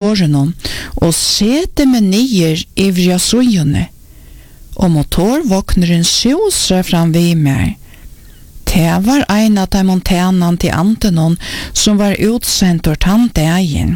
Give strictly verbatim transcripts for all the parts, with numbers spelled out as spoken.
motoren og sete med nyer ivriga sujene, og motorvåkneren suser fram vid meg. Det var en av de montanen til Antenon som var utsendt ur tandegen.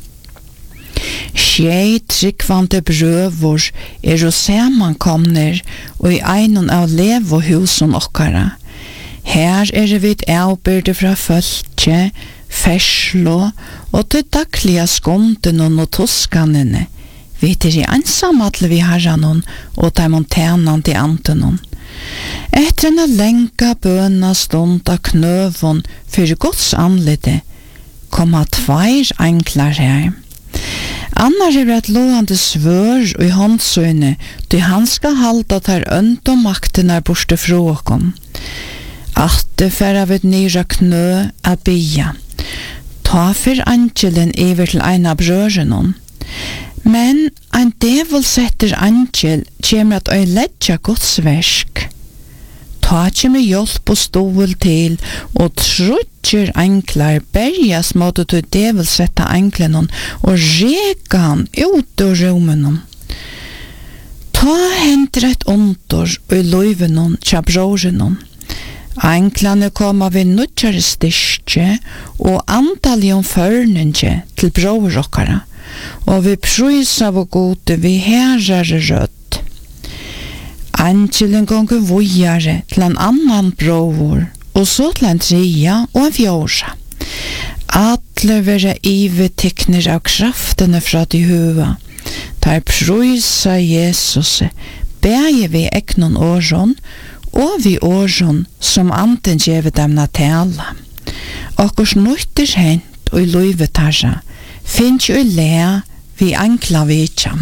Skjei tryggvante brøvor er og samankomner og i einon av levohusen okkara. Her er vi avbyrde fra følge, ferslo og til daglige skonden og toskanene. Vi er i ensamadle vi herranon og de montanen til Antenon. Etter en lenka bøna stund av knøvon for Guds anlite, komma tveir enklar her. Annar er et loande svør i håndsøyne, til han skal halda der ønd og makten er borste fra okkom. Atte færa vid nyra knø a bia. Ta for angelen iver til ein av brørenon. Men ein devel setter angel kjemur at øy ledja godsversk. Ta kjemur hjelp og stål til, og trutjer enklar berjas mot at du devel setta anglenon og reka han ut ur romenon. Ta henter et ondor og løyvenon tja brorenon. Enklane koma vi nutjare styrke og antalion førninge til brorerokkara, og vi prysa vår gode vi herrare rødt. Angelen gonger vujare til en annan bror, og så til en trea og en fjorsa. Atle være ivetekner av kraftene fra de hova. Der prysa Jesus, beie vi eknon åron, og vi åron som anten gjeve dem na tala. Okkurs nøytter hent og i løyvetarra, finnes jo i lea vi ankla vitjam.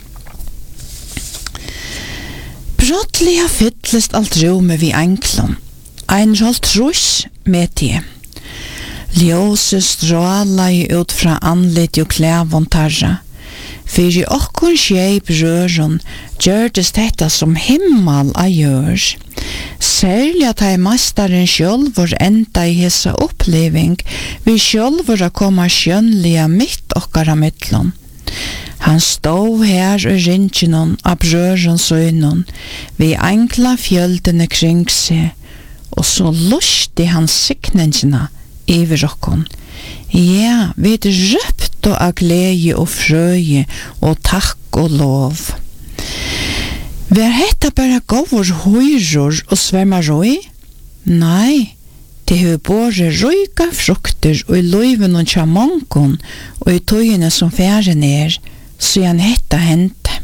Brottliga fyllest alt rommet vi anklom, ein rolt trus med det. Ljøse stråla ut fra anlitt og klævon tarra. Fyrir okkun skjei brøron gjørdes detta som himmel a gjør. Særlig at hei mastaren sjølvor enda i hessa oppleving vi sjølvor a koma skjønliga mitt okkara mittlom. Han stod her og ringenon av brørens øynon, vi enkla fjöldene kring seg, og så lustig han sikningene iver okkon. Ja, vi røpt og av glede og frøye og takk og lov. Vi er hetta bare gåvor høyror og svermarøy? Nei, det har både røyka frukter og i løyven og tjamonkon og i tøyene som færen er, så han hetta hente.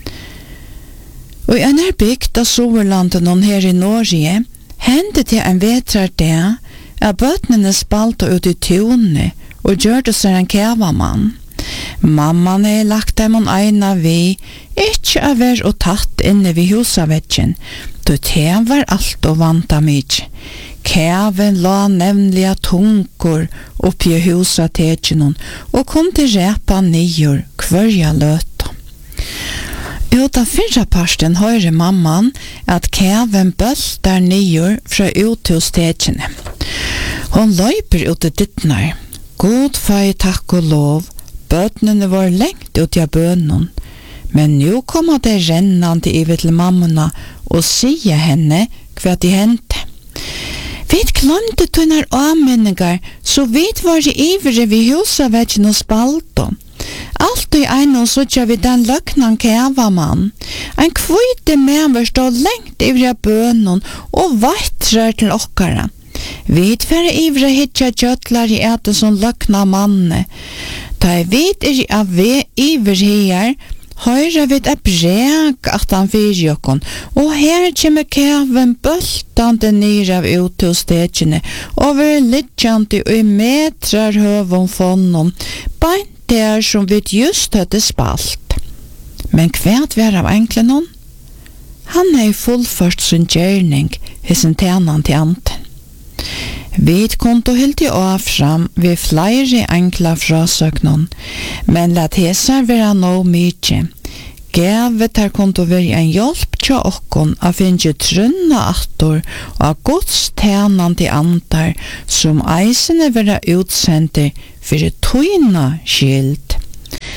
Og i en er bygd av Soverlandet noen her i Norge, hendte til en vetrar det, at bøtnene spalte ut i tune og gjørte seg en kævamann. Mamman er lagt dem om eina vi, ikke av ver og tatt inne vid husavetjen, då det var alt og vanta mykje. Kæven la nevnliga tunkor oppi husa tetjenon og kom til repa nyer kvarja løta. Utan fyrra parsten høyre mamman at kæven bøltar nyer fra uthus tetjene. Hon løyper ut i dittnar. God fai takk og lov, bøtnene var lengt ut i bønnen, men nu kom det rennande iver til mammona og sige henne hva de hente. Vi glemte tunnar avminningar, så vi var i ivre vi husavetjen og spalto. Alt i einon sutja vi den løknan kævamann. Ein kvite mever stod lengt ivre bønnen og vattrar til okkara. Vi tverre ivre hitja gjøtlar i ete som løkna manne. Da vi er av vi ivre her, høyre vid er brek at han fyrir jokkon, og her kommer kæven bøltande nyr av uthustegene, og vi er lidjandi og i metrar høvun fonnom, beint der som vi just høtte spalt. Men kvært vi er av enklenon? Han er fullført sin gjerning, hesen tjenan til anten. Vi konto helt i avfram vi flere enkla frasøknon, men lat hesar vera no mykje. Gavet her konto være en hjelp til okkon av finne trunna attor og av Guds tjenan til antar som eisene vera utsendte for tøyna skilt.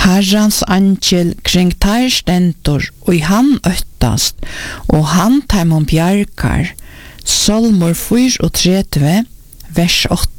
Herrans angel kring tær stendur, og han øttast, og han taimon bjarkar. Salmur fire og tredje, vers åtte.